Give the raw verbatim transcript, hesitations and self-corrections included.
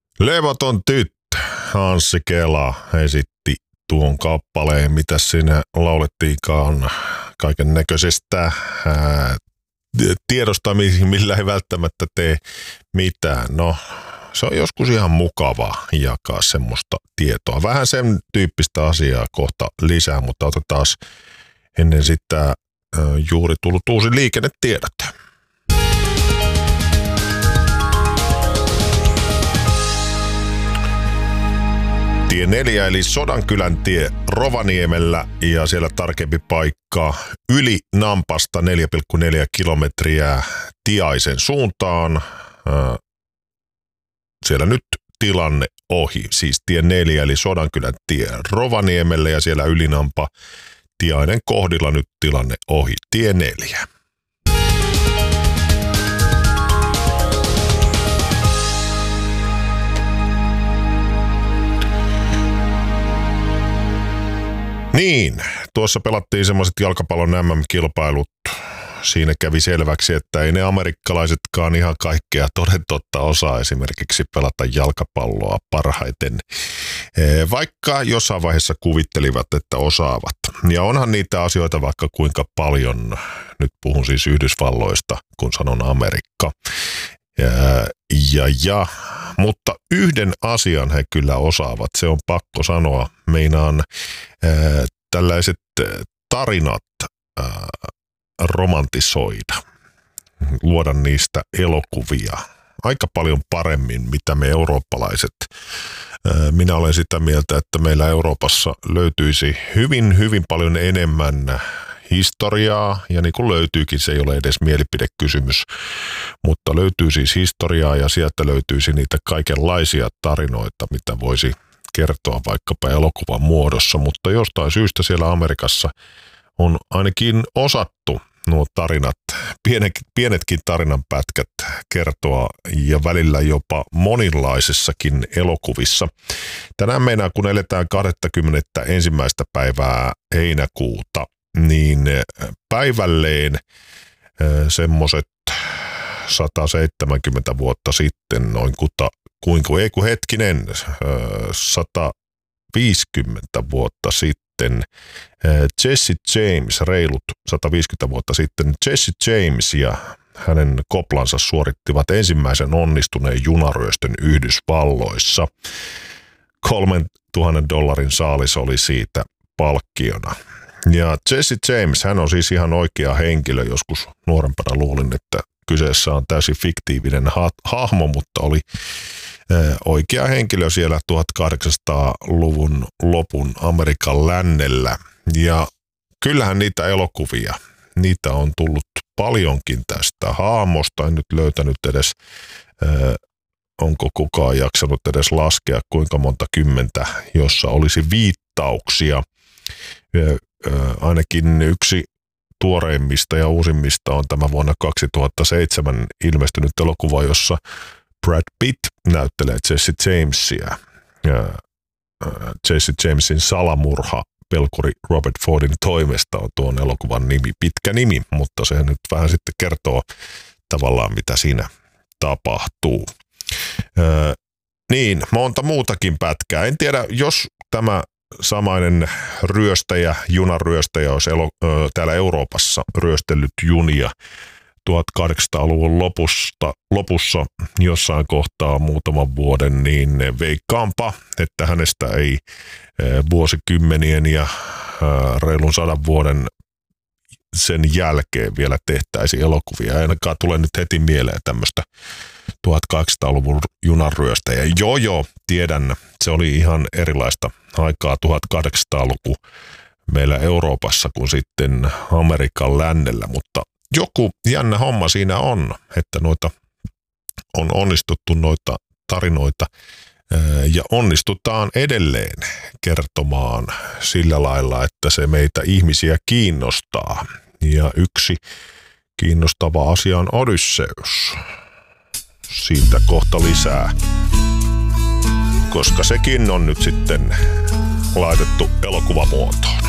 Levoton tyttö Anssi Kela esitti tuon kappaleen, mitä siinä laulettiinkaan kaiken näköisestä tiedosta, millä ei välttämättä tee mitään. No, se on joskus ihan mukavaa jakaa semmoista tietoa. Vähän sen tyyppistä asiaa kohta lisää, mutta otetaan ennen sitä juuri tullut uusi liikennetiedot. Tie neljä eli Sodankylän tie Rovaniemellä ja siellä tarkempi paikka yli Nampasta neljä pilkku neljä kilometriä Tiaisen suuntaan. Siellä nyt tilanne ohi, siis tie neljä eli Sodankylän tie Rovaniemelle ja siellä Ylinampa Tiainen kohdilla nyt tilanne ohi, tie neljä. Niin, tuossa pelattiin semmoiset jalkapallon M M-kilpailut. Siinä kävi selväksi, että ei ne amerikkalaisetkaan ihan kaikkea toden totta osaa esimerkiksi pelata jalkapalloa parhaiten, vaikka jossain vaiheessa kuvittelivat, että osaavat. Ja onhan niitä asioita vaikka kuinka paljon, nyt puhun siis Yhdysvalloista, kun sanon Amerikka. Ja, ja, ja, mutta yhden asian he kyllä osaavat, se on pakko sanoa. Meinaan ää, tällaiset tarinat ää, romantisoida, luoda niistä elokuvia aika paljon paremmin, mitä me eurooppalaiset. Ää, minä olen sitä mieltä, että meillä Euroopassa löytyisi hyvin, hyvin paljon enemmän historiaa, ja niin kuin löytyykin, se ei ole edes mielipidekysymys, mutta löytyy siis historiaa ja sieltä löytyisi niitä kaikenlaisia tarinoita, mitä voisi kertoa vaikkapa elokuvan muodossa, mutta jostain syystä siellä Amerikassa on ainakin osattu nuo tarinat, pienet, pienetkin tarinanpätkät kertoa ja välillä jopa monenlaisissakin elokuvissa. Tänään meinaa, kun eletään kaksikymmentäyksi päivää heinäkuuta, niin päivälleen semmoiset sata seitsemänkymmentä vuotta sitten, noin kuta, kuinka, ei kun hetkinen, sata viisikymmentä vuotta sitten, Jesse James, reilut sata viisikymmentä vuotta sitten, Jesse James ja hänen koplansa suorittivat ensimmäisen onnistuneen junaryöstön Yhdysvalloissa. Kolmen tuhannen dollarin saalis oli siitä palkkiona. Ja Jesse James, hän on siis ihan oikea henkilö. Joskus nuorempana luulin, että kyseessä on täysin fiktiivinen ha- hahmo, mutta oli äh, oikea henkilö siellä tuhatkahdeksansataaluvun lopun Amerikan lännellä. Ja kyllähän niitä elokuvia, niitä on tullut paljonkin tästä hahmosta. En nyt löytänyt edes, äh, onko kukaan jaksanut edes laskea kuinka monta kymmentä, jossa olisi viittauksia. Äh, ainakin yksi tuoreimmista ja uusimmista on tämä vuonna kaksituhattaseitsemän ilmestynyt elokuva, jossa Brad Pitt näyttelee Jesse Jamesia. Jesse Jamesin salamurha pelkuri Robert Fordin toimesta on tuon elokuvan nimi, pitkä nimi, mutta se nyt vähän sitten kertoo tavallaan, mitä siinä tapahtuu. Öö, niin, monta muutakin pätkää. En tiedä, jos tämä samainen ryöstäjä, junaryöstäjä olisi elo, ö, täällä Euroopassa ryöstellyt junia tuhatkahdeksansataaluvun lopusta, lopussa jossain kohtaa muutaman vuoden, niin veikkaanpa, että hänestä ei ö, vuosikymmenien ja ö, reilun sadan vuoden sen jälkeen vielä tehtäisi elokuvia. Ei ainakaan tule nyt heti mieleen tämmöistä tuhatkahdeksansataaluvun junanryöstäjä. Joo joo, tiedän, se oli ihan erilaista aikaa tuhatkahdeksansataaluku meillä Euroopassa kuin sitten Amerikan lännellä, mutta joku jännä homma siinä on, että noita on onnistuttu noita tarinoita ja onnistutaan edelleen kertomaan sillä lailla, että se meitä ihmisiä kiinnostaa. Ja yksi kiinnostava asia on Odysseus. Siitä kohta lisää, koska sekin on nyt sitten laitettu elokuvamuotoon.